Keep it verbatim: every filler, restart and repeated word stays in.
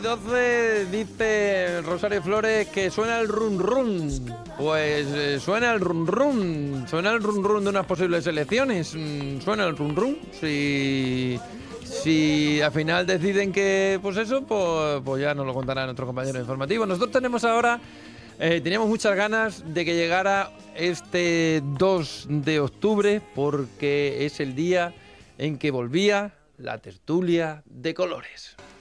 doce dice Rosario Flores que suena el run run. Pues eh, suena el run run. Suena el run run de unas posibles elecciones. Mm, Suena el run run. Si, si al final deciden que, pues eso, pues, pues ya nos lo contará nuestro compañero informativo. Nosotros tenemos ahora, eh, teníamos muchas ganas de que llegara este dos de octubre porque es el día en que volvía la tertulia de colores.